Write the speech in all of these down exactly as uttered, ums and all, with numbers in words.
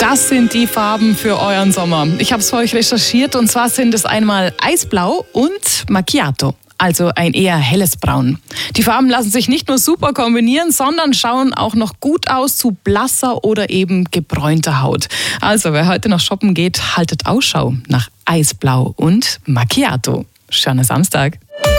Das sind die Farben für euren Sommer. Ich habe es für euch recherchiert und zwar sind es einmal Eisblau und Macchiato. Also ein eher helles Braun. Die Farben lassen sich nicht nur super kombinieren, sondern schauen auch noch gut aus zu blasser oder eben gebräunter Haut. Also wer heute noch shoppen geht, haltet Ausschau nach Eisblau und Macchiato. Schöner Samstag.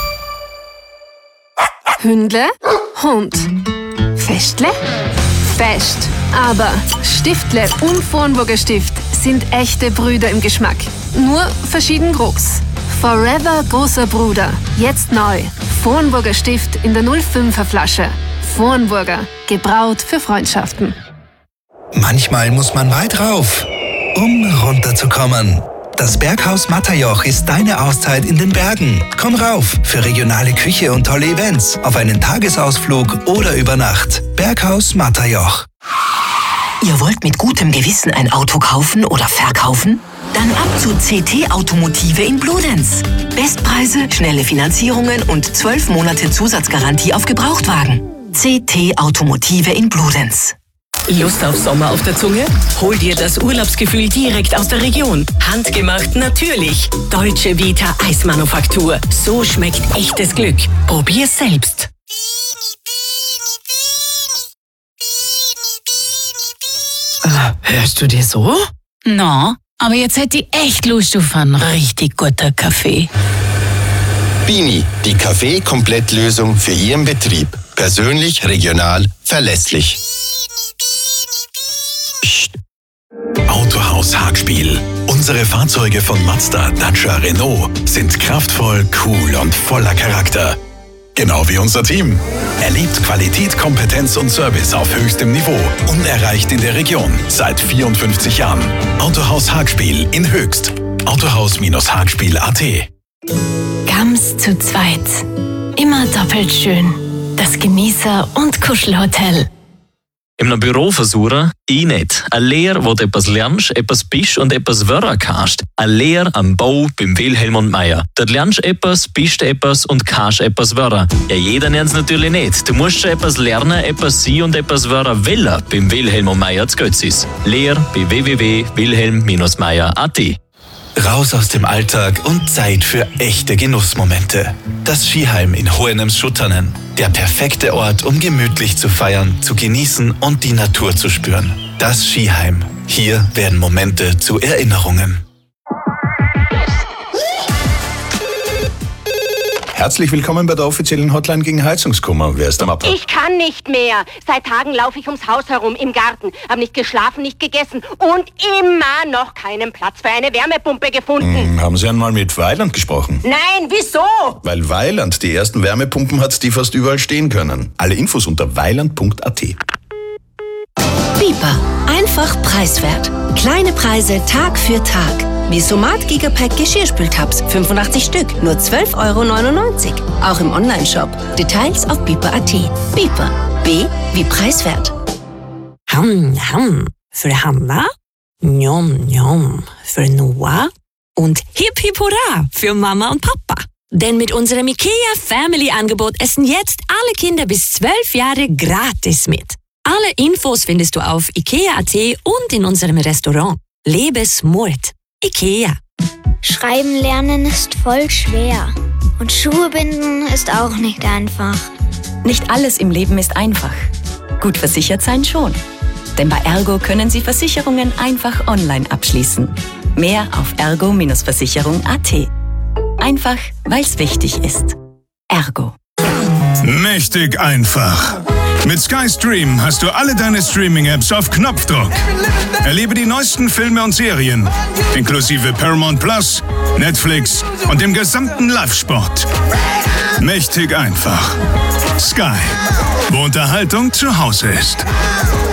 Hündle, Hund. Festle, Fest. Aber Stiftle und Vornburger Stift sind echte Brüder im Geschmack. Nur verschieden groß. Forever großer Bruder. Jetzt neu. Vornburger Stift in der null fünfer Flasche. Vornburger. Gebraut für Freundschaften. Manchmal muss man weit rauf, um runterzukommen. Das Berghaus Matterjoch ist deine Auszeit in den Bergen. Komm rauf für regionale Küche und tolle Events, auf einen Tagesausflug oder über Nacht. Berghaus Matterjoch. Ihr wollt mit gutem Gewissen ein Auto kaufen oder verkaufen? Dann ab zu C T Automotive in Bludenz. Bestpreise, schnelle Finanzierungen und zwölf Monate Zusatzgarantie auf Gebrauchtwagen. C T Automotive in Bludenz. Lust auf Sommer auf der Zunge? Hol dir das Urlaubsgefühl direkt aus der Region. Handgemacht natürlich. Deutsche Vita Eismanufaktur. So schmeckt echtes Glück. Probier's selbst. Hörst du dir so? Na, aber jetzt hätte ich echt Lust auf einen richtig guten Kaffee. Bini, die Kaffee-Komplettlösung für Ihren Betrieb. Persönlich, regional, verlässlich. Psst. Autohaus Hagspiel. Unsere Fahrzeuge von Mazda, Dacia, Renault sind kraftvoll, cool und voller Charakter. Genau wie unser Team. Erlebt Qualität, Kompetenz und Service auf höchstem Niveau. Unerreicht in der Region. Seit vierundfünfzig Jahren. Autohaus Hagspiel in Höchst. Autohaus-Hagspiel punkt at. Ganz zu zweit. Immer doppelt schön. Das Genießer- und Kuschelhotel. Im Büro versuchen, ich nicht. Eine Lehre, wo du etwas lernst, etwas bist und etwas werden kannst. Eine Lehre am Bau beim Wilhelm und Meier. Dort lernst du etwas, bist etwas und kannst etwas werden. Ja, jeder lernt es natürlich nicht. Du musst schon etwas lernen, etwas sein und etwas werden wollen beim Wilhelm und Meier zu Götzis. Lehre bei w w w punkt wilhelm Bindestrich meier punkt at. Raus aus dem Alltag und Zeit für echte Genussmomente. Das Skiheim in Hohenems-Schutternen. Der perfekte Ort, um gemütlich zu feiern, zu genießen und die Natur zu spüren. Das Skiheim. Hier werden Momente zu Erinnerungen. Herzlich willkommen bei der offiziellen Hotline gegen Heizungskummer. Wer ist am Apparat? Ich kann nicht mehr. Seit Tagen laufe ich ums Haus herum, im Garten. Habe nicht geschlafen, nicht gegessen und immer noch keinen Platz für eine Wärmepumpe gefunden. Hm, haben Sie einmal mit Weiland gesprochen? Nein, wieso? Weil Weiland die ersten Wärmepumpen hat, die fast überall stehen können. Alle Infos unter weiland punkt at. Biber. Einfach preiswert. Kleine Preise Tag für Tag. Wie Somat Gigapack Geschirrspültabs, fünfundachtzig Stück, nur zwölf Euro neunundneunzig. Auch im Onlineshop. Details auf biber punkt at. Biber. B wie preiswert. Ham, ham. Für Hanna, njom, njom. Für Noah und hip, hip, hurra für Mama und Papa. Denn mit unserem IKEA Family Angebot essen jetzt alle Kinder bis zwölf Jahre gratis mit. Alle Infos findest du auf ikea punkt at und in unserem Restaurant. Lebe smart. IKEA. Schreiben lernen ist voll schwer. Und Schuhe binden ist auch nicht einfach. Nicht alles im Leben ist einfach. Gut versichert sein schon. Denn bei Ergo können Sie Versicherungen einfach online abschließen. Mehr auf ergo Versicherung punkt at. Einfach, weil es wichtig ist. Ergo. Mächtig einfach. Mit Sky Stream hast du alle deine Streaming-Apps auf Knopfdruck. Erlebe die neuesten Filme und Serien, inklusive Paramount Plus, Netflix und dem gesamten Live-Sport. Mächtig einfach. Sky, wo Unterhaltung zu Hause ist.